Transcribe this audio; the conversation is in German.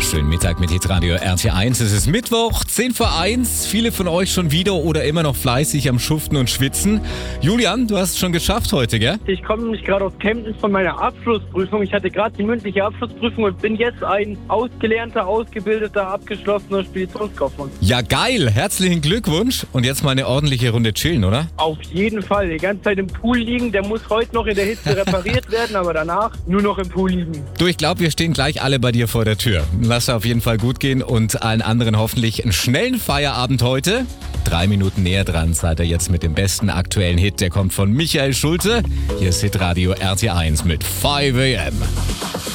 Schönen Mittag mit Hitradio RT1. Es ist Mittwoch, 10 vor 1. Viele von euch schon wieder oder immer noch fleißig am Schuften und Schwitzen. Julian, du hast es schon geschafft heute, gell? Ich komme nämlich gerade aus Chemnitz von meiner Abschlussprüfung. Ich hatte gerade die mündliche Abschlussprüfung und bin jetzt ein ausgelernter, ausgebildeter, abgeschlossener Speditionskaufmann. Ja, geil. Herzlichen Glückwunsch. Und jetzt mal eine ordentliche Runde chillen, oder? Auf jeden Fall. Die ganze Zeit im Pool liegen. Der muss heute noch in der Hitze repariert werden, aber danach nur noch im Pool liegen. Du, ich glaube, wir stehen gleich alle bei dir vor der Tür. Lass auf jeden Fall gut gehen und allen anderen hoffentlich einen schnellen Feierabend heute. 3 Minuten näher dran seid ihr jetzt mit dem besten aktuellen Hit. Der kommt von Michael Schulte. Hier ist Hitradio RT1 mit 5 AM.